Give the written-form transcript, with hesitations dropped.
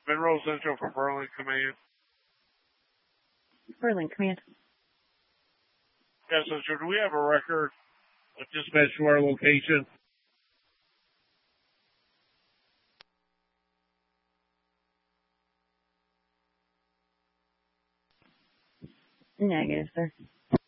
Monroe Central for Berlin Command. Berlin Command. Yes, Central, do we have a record of dispatch to our location? Negative, sir.